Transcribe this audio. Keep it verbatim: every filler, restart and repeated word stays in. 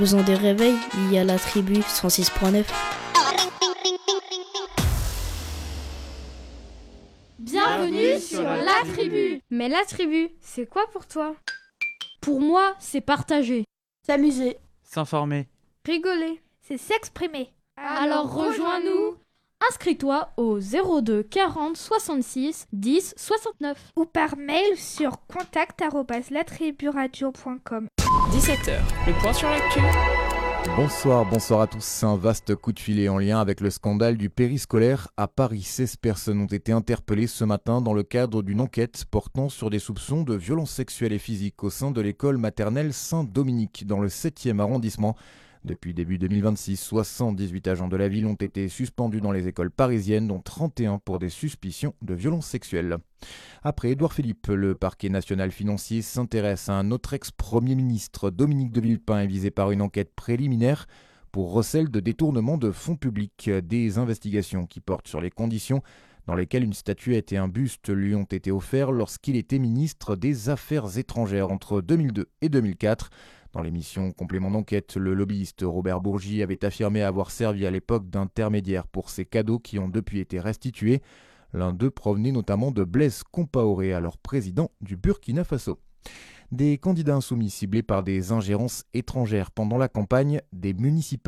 Faisant des réveils, il y a la tribu cent six point neuf. Bienvenue sur La Tribu. Mais La Tribu, c'est quoi pour toi? Pour moi, c'est partager. S'amuser. S'informer. Rigoler. C'est s'exprimer. Alors rejoins-nous. Inscris-toi au zéro deux quarante soixante-six dix soixante-neuf ou par mail sur contact arobase latriburadio point com. dix-sept heures, le point sur l'actu. Bonsoir, bonsoir à tous. C'est un vaste coup de filet en lien avec le scandale du périscolaire à Paris. seize personnes ont été interpellées ce matin dans le cadre d'une enquête portant sur des soupçons de violences sexuelles et physiques au sein de l'école maternelle Saint-Dominique dans le septième arrondissement. Depuis début deux mille vingt-six, soixante-dix-huit agents de la ville ont été suspendus dans les écoles parisiennes, dont trente et un pour des suspicions de violences sexuelles. Après Édouard Philippe, le parquet national financier s'intéresse à un autre ex-premier ministre. Dominique de Villepin est visé par une enquête préliminaire pour recel de détournement de fonds publics. Des investigations qui portent sur les conditions dans lesquelles une statuette et un buste lui ont été offerts lorsqu'il était ministre des Affaires étrangères entre deux mille deux et deux mille quatre. Dans l'émission Complément d'enquête, le lobbyiste Robert Bourgi avait affirmé avoir servi à l'époque d'intermédiaire pour ces cadeaux qui ont depuis été restitués. L'un d'eux provenait notamment de Blaise Compaoré, alors président du Burkina Faso. Des candidats insoumis ciblés par des ingérences étrangères pendant la campagne, des municipales